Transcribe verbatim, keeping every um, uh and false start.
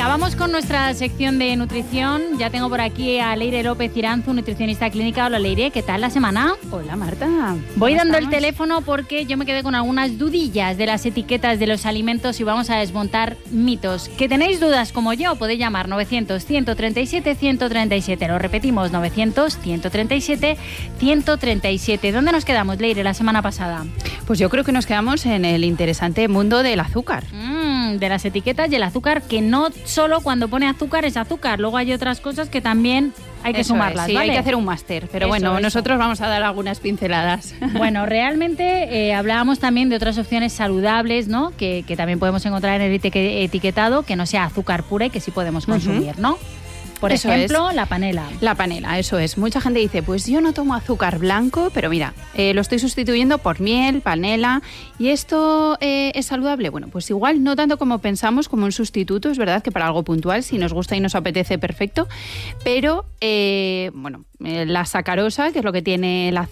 Venga, vamos con nuestra sección de nutrición. Ya tengo por aquí a Leire López Iranzu, nutricionista clínica. Hola Leire, ¿qué tal la semana? Hola Marta. Voy dando estamos? el teléfono porque yo me quedé con algunas dudillas de las etiquetas de los alimentos y vamos a desmontar mitos. Que tenéis dudas como yo, podéis llamar novecientos, ciento treinta y siete, ciento treinta y siete. Lo repetimos, novecientos, ciento treinta y siete, ciento treinta y siete. ¿Dónde nos quedamos, Leire, la semana pasada? Pues yo creo que nos quedamos en el interesante mundo del azúcar. Mm, de las etiquetas y el azúcar, que no solo cuando pone azúcar es azúcar, luego hay otras cosas que también hay que Eso sumarlas, es, sí, ¿vale? hay que hacer un máster, pero Eso, bueno, eso. nosotros vamos a dar algunas pinceladas. Bueno, realmente eh, hablábamos también de otras opciones saludables, ¿no? Que, que también podemos encontrar en el etique- etiquetado, que no sea azúcar pura y que sí podemos consumir, ¿no? Por Eso ejemplo, es. la panela. La panela, eso es. Mucha gente dice, pues yo no tomo azúcar blanco, pero mira, eh, lo estoy sustituyendo por miel, panela. ¿Y esto eh, es saludable? Bueno, pues igual no tanto como pensamos, como un sustituto. Es verdad que para algo puntual, si nos gusta y nos apetece, perfecto. Pero, eh, bueno, eh, la sacarosa, que es lo que tiene el azúcar,